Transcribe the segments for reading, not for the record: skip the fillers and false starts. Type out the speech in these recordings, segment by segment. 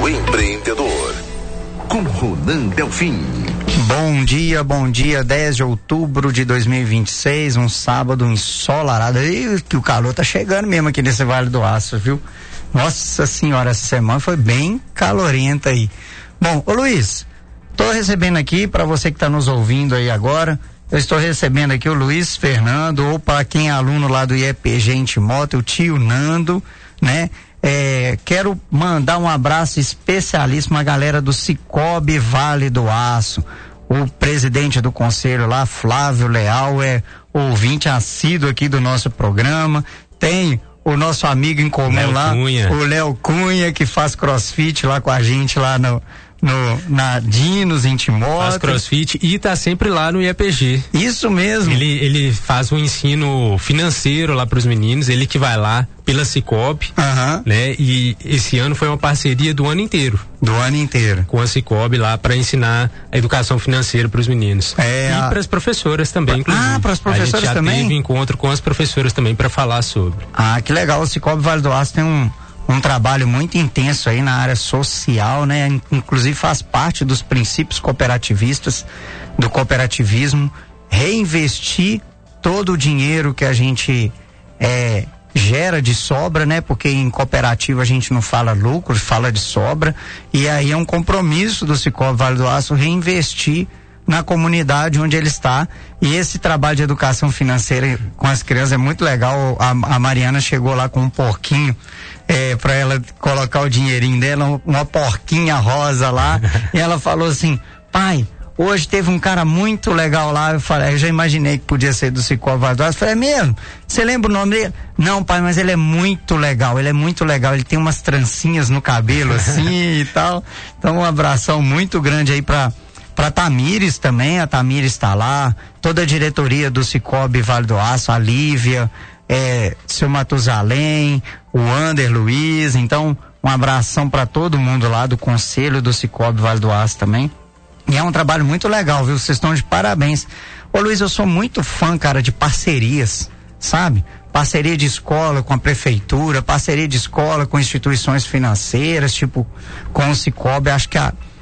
do empreendedor. Com Ronan Delfim. Bom dia, 10 de outubro de 2026, um sábado ensolarado. E que o calor tá chegando mesmo aqui nesse Vale do Aço, viu? Nossa senhora, essa semana foi bem calorenta aí. Bom, ô Luiz, tô recebendo aqui, para você que tá nos ouvindo aí agora, eu estou recebendo aqui o Luiz Fernando, ou para quem é aluno lá do IEPG em Timóteo, o tio Nando, né? Quero mandar um abraço especialíssimo à galera do Cicobi Vale do Aço. O presidente do conselho lá, Flávio Leal, é ouvinte assíduo aqui do nosso programa. Tem o nosso amigo em comum Léo lá, Cunha. O Léo Cunha, que faz crossfit lá com a gente lá na Dinos, em Timóteo. Faz crossfit e tá sempre lá no IEPG. Isso mesmo. Ele faz um ensino financeiro lá pros meninos, ele que vai lá pela Cicobi, né? E esse ano foi uma parceria do ano inteiro. Com a Cicobi lá para ensinar a educação financeira pros meninos. E pras professoras também, inclusive. Pras professoras também? A gente já teve encontro com as professoras também para falar sobre. Que legal. O Cicobi Vale do Aço tem um trabalho muito intenso aí na área social, né? Inclusive faz parte dos princípios cooperativistas, do cooperativismo, reinvestir todo o dinheiro que a gente gera de sobra, né? Porque em cooperativa a gente não fala lucro, fala de sobra, e aí é um compromisso do Cicobi Vale do Aço reinvestir na comunidade onde ele está. E esse trabalho de educação financeira com as crianças é muito legal. A Mariana chegou lá com um porquinho para ela colocar o dinheirinho dela, uma porquinha rosa lá, e ela falou assim: pai, hoje teve um cara muito legal lá. Eu já imaginei que podia ser do Cicobi Vale do Aço. Eu falei: é mesmo? Você lembra o nome dele? Não, pai, mas ele é muito legal, ele tem umas trancinhas no cabelo assim e tal. Então um abração muito grande aí pra Tamires também. A Tamires está lá, toda a diretoria do Cicobi Vale do Aço, a Lívia, seu Matusalém, o Ander Luiz. Então um abração para todo mundo lá do conselho do Cicobi Vale do Aço também. E é um trabalho muito legal, viu? Vocês estão de parabéns. Ô Luiz, eu sou muito fã, cara, de parcerias, sabe? Parceria de escola com a prefeitura, parceria de escola com instituições financeiras, tipo com o Cicobi, acho que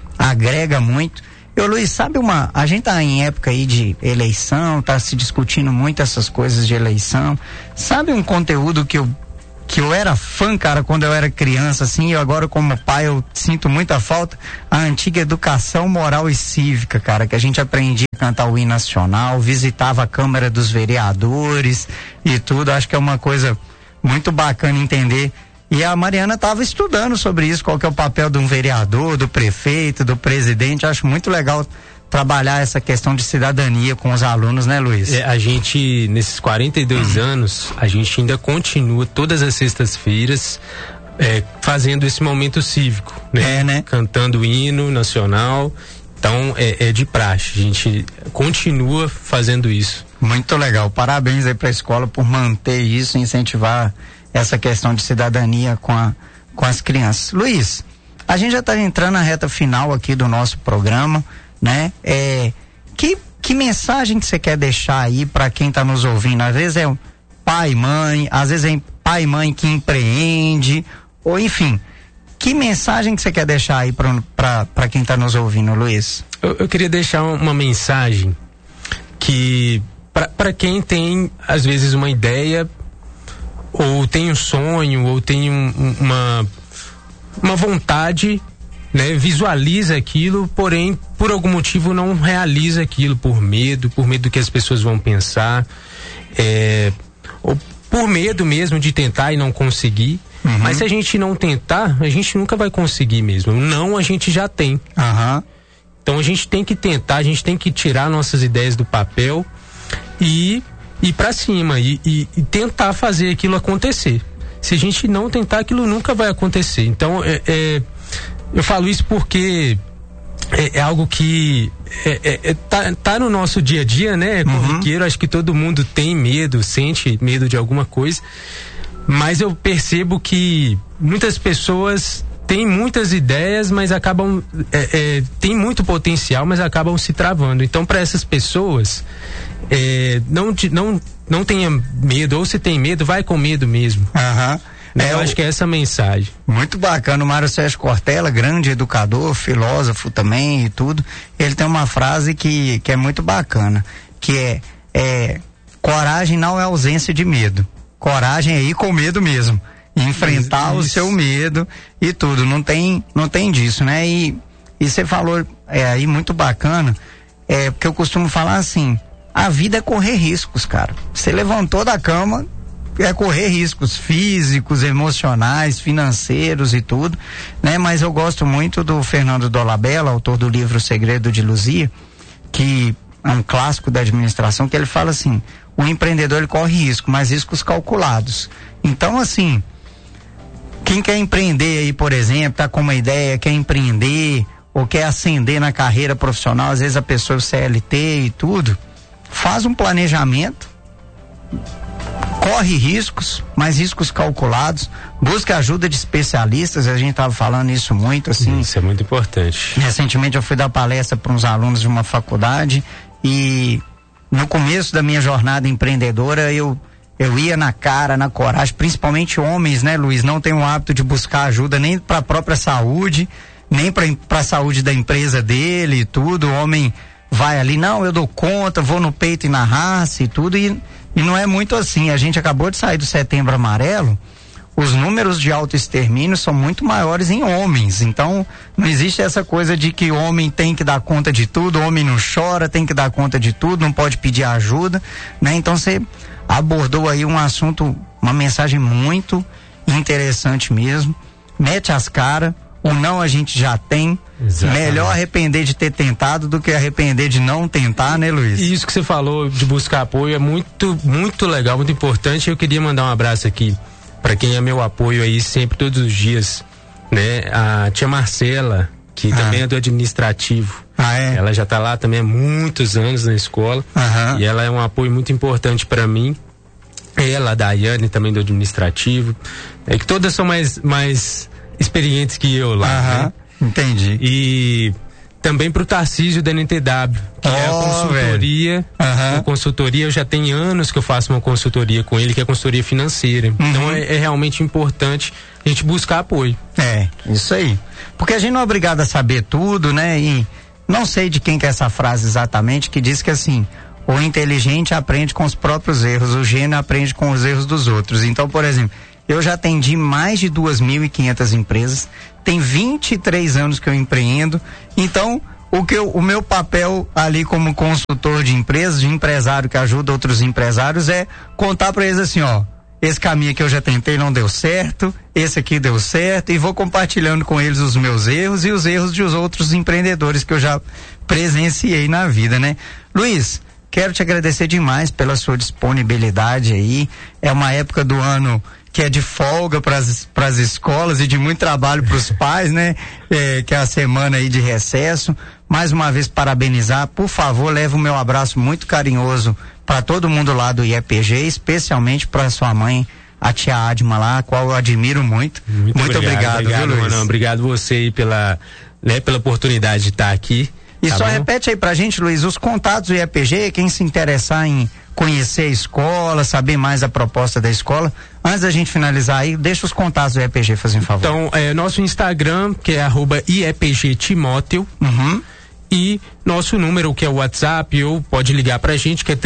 agrega muito. Ô Luiz, sabe a gente tá em época aí de eleição, tá se discutindo muito essas coisas de eleição. Sabe um conteúdo que eu era fã, cara, quando eu era criança, assim, e agora como pai eu sinto muita falta? A antiga educação moral e cívica, cara, que a gente aprendia a cantar o hino nacional, visitava a Câmara dos Vereadores e tudo. Acho que é uma coisa muito bacana entender. E a Mariana estava estudando sobre isso, qual que é o papel de um vereador, do prefeito, do presidente. Acho muito legal trabalhar essa questão de cidadania com os alunos, né, Luiz? A gente, nesses 42 anos, a gente ainda continua todas as sextas-feiras fazendo esse momento cívico, né? né? Cantando o hino nacional. Então, é de praxe. A gente continua fazendo isso. Muito legal. Parabéns aí para a escola por manter isso, incentivar essa questão de cidadania com as crianças. Luiz, a gente já está entrando na reta final aqui do nosso programa, né? Que mensagem que você quer deixar aí para quem está nos ouvindo? Às vezes é pai, mãe, às vezes é pai e mãe que empreende, ou enfim, que mensagem que você quer deixar aí para quem está nos ouvindo, Luiz? Eu queria deixar uma mensagem que para quem tem às vezes uma ideia, ou tem um sonho, ou tem uma vontade, né? Visualiza aquilo, porém por algum motivo não realiza aquilo, por medo do que as pessoas vão pensar, ou por medo mesmo de tentar e não conseguir. Mas se a gente não tentar, a gente nunca vai conseguir mesmo. Não, a gente já tem. Então a gente tem que tentar, a gente tem que tirar nossas ideias do papel e ir pra cima e tentar fazer aquilo acontecer. Se a gente não tentar, aquilo nunca vai acontecer. Então eu falo isso porque é algo que tá no nosso dia a dia, né? Corriqueiro, acho que todo mundo tem medo, sente medo de alguma coisa, mas eu percebo que muitas pessoas têm muitas ideias, mas acabam tem muito potencial, mas acabam se travando. Então, para essas pessoas, não tenha medo, ou se tem medo, vai com medo mesmo. Eu acho que é essa a mensagem. Muito bacana. O Mário Sérgio Cortella, grande educador, filósofo também e tudo, ele tem uma frase que é muito bacana, que é coragem não é ausência de medo. Coragem é ir com medo mesmo. Enfrentar o seu medo e tudo. Não tem disso, né? E você falou aí muito bacana, porque eu costumo falar assim, a vida é correr riscos, cara. Você levantou da cama, é correr riscos físicos, emocionais, financeiros e tudo, né? Mas eu gosto muito do Fernando Dolabella, autor do livro O Segredo de Luzia, que é um clássico da administração, que ele fala assim, o empreendedor ele corre risco, mas riscos calculados. Então, assim, quem quer empreender aí, por exemplo, tá com uma ideia, quer empreender ou quer ascender na carreira profissional, às vezes a pessoa é CLT e tudo, faz um planejamento, corre riscos, mas riscos calculados, busca ajuda de especialistas, a gente estava falando isso muito, assim. Isso é muito importante. Recentemente eu fui dar palestra para uns alunos de uma faculdade e no começo da minha jornada empreendedora eu ia na cara, na coragem, principalmente homens, né, Luiz, não tem o hábito de buscar ajuda nem para a própria saúde, nem para a saúde da empresa dele e tudo. O homem vai ali, não, eu dou conta, vou no peito e na raça e tudo, e não é muito assim. A gente acabou de sair do Setembro Amarelo, os números de autoextermínio são muito maiores em homens, então não existe essa coisa de que o homem tem que dar conta de tudo, o homem não chora, tem que dar conta de tudo, não pode pedir ajuda, né? Então você abordou aí um assunto, uma mensagem muito interessante mesmo. Mete as caras, o não a gente já tem. Exatamente. Melhor arrepender de ter tentado do que arrepender de não tentar, né, Luiz? E isso que você falou de buscar apoio é muito, muito legal, muito importante. Eu queria mandar um abraço aqui para quem é meu apoio aí sempre, todos os dias, né? A tia Marcela, que também é do administrativo. Ela já tá lá também há muitos anos na escola, e ela é um apoio muito importante para mim. Ela, a Daiane, também do administrativo, que todas são mais experientes que eu lá, né? Entendi. E também pro Tarcísio da NTW, que é a consultoria. Uma consultoria, eu já tenho anos que eu faço uma consultoria com ele, que é consultoria financeira. Então é realmente importante a gente buscar apoio. Isso aí. Porque a gente não é obrigado a saber tudo, né? E não sei de quem que é essa frase exatamente, que diz que assim, o inteligente aprende com os próprios erros, o gênio aprende com os erros dos outros. Então, por exemplo, eu já atendi mais de 2.500 empresas, tem 23 anos que eu empreendo, então o meu papel ali como consultor de empresas, de empresário que ajuda outros empresários, é contar para eles assim, ó, esse caminho que eu já tentei não deu certo, esse aqui deu certo, e vou compartilhando com eles os meus erros e os erros de outros empreendedores que eu já presenciei na vida, né? Luiz, quero te agradecer demais pela sua disponibilidade aí. É uma época do ano que é de folga para as escolas e de muito trabalho para os pais, né? Que é a semana aí de recesso. Mais uma vez parabenizar, por favor, leve o meu abraço muito carinhoso para todo mundo lá do IEPG, especialmente para sua mãe, a tia Adma lá, a qual eu admiro muito. Muito obrigado, viu, Luiz? Mano, obrigado você aí pela oportunidade de estar aqui. E só repete aí pra gente, Luiz, os contatos do IEPG, quem se interessar em conhecer a escola, saber mais a proposta da escola. Antes da gente finalizar aí, deixa os contatos do IEPG, fazendo favor. Então, nosso Instagram, que é @IEPGTimóteo, e nosso número, que é o WhatsApp, ou pode ligar pra gente, que é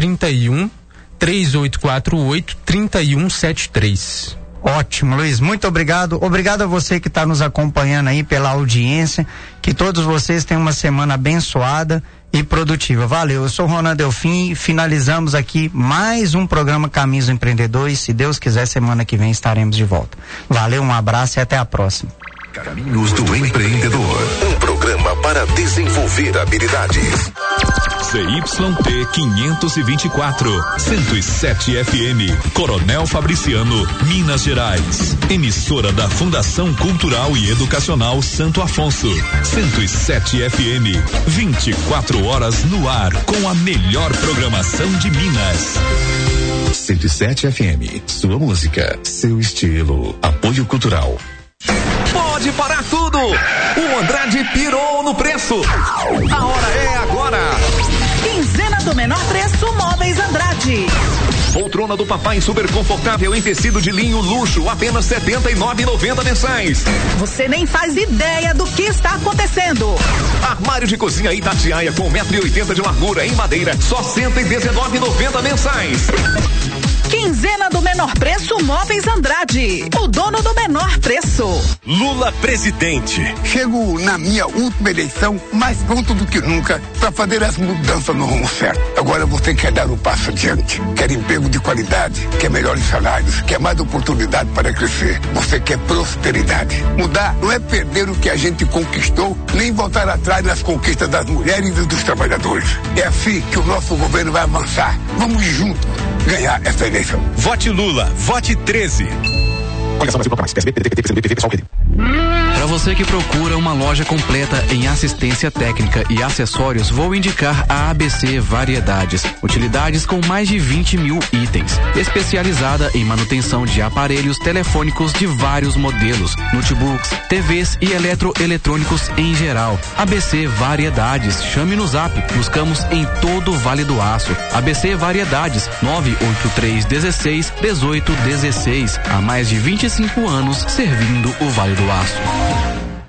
31-3848-3173. Ótimo, Luiz, muito obrigado. Obrigado a você que está nos acompanhando aí pela audiência. Que todos vocês tenham uma semana abençoada e produtiva. Valeu, eu sou Ronan Delfim e finalizamos aqui mais um programa Caminhos do Empreendedor e, se Deus quiser, semana que vem estaremos de volta. Valeu, um abraço e até a próxima. Caminhos do Empreendedor, um programa para desenvolver habilidades. CYP 524, 107 FM, Coronel Fabriciano, Minas Gerais. Emissora da Fundação Cultural e Educacional Santo Afonso. 107 FM, 24 horas no ar, com a melhor programação de Minas. 107 FM, sua música, seu estilo. Apoio Cultural. Pode parar tudo! O Andrade pirou no preço! A hora é agora! Quinzena do menor preço Móveis Andrade. Poltrona do papai super confortável em tecido de linho luxo, apenas R$ 79,90 mensais. Você nem faz ideia do que está acontecendo. Armário de cozinha Itatiaia com 1,80 m de largura em madeira, só R$ 119,90 mensais. Quinzena do menor preço Móveis Andrade, o dono do menor preço. Lula presidente. Chego na minha última eleição mais pronto do que nunca para fazer as mudanças no rumo certo. Agora você quer dar um passo adiante, quer emprego de qualidade, quer melhores salários, quer mais oportunidade para crescer. Você quer prosperidade. Mudar não é perder o que a gente conquistou, nem voltar atrás nas conquistas das mulheres e dos trabalhadores. É assim que o nosso governo vai avançar. Vamos juntos ganhar essa eleição. Vote Lula, vote 13. Para você que procura uma loja completa em assistência técnica e acessórios, vou indicar a ABC Variedades. Utilidades com mais de 20 mil itens. Especializada em manutenção de aparelhos telefônicos de vários modelos, notebooks, TVs e eletroeletrônicos em geral. ABC Variedades. Chame no Zap. Buscamos em todo o Vale do Aço. ABC Variedades 983 16 18 16. Há mais de 25 anos servindo o Vale do Aço.